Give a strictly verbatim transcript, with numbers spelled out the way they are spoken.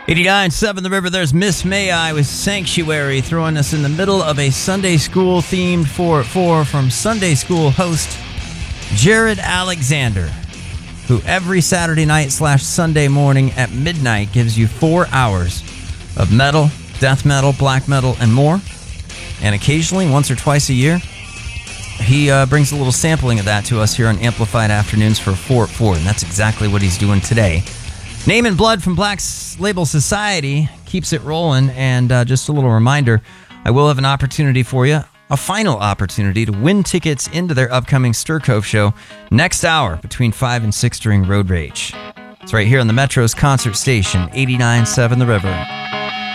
eighty-nine point seven The River, there's Miss May I with Sanctuary, throwing us in the middle of a Sunday School themed four at four from Sunday School host Jared Alexander, who every Saturday night slash Sunday morning at midnight gives you four hours of metal, death metal, black metal, and more. And occasionally, once or twice a year, he uh, brings a little sampling of that to us here on Amplified Afternoons for four at four, and that's exactly what he's doing today. Name and Blood from Black Label Society keeps it rolling, and uh, just a little reminder, I will have an opportunity for you, a final opportunity to win tickets into their upcoming Stir Cove show next hour between five and six during Road Rage. It's right here on the Metro's concert station, eighty-nine point seven The River.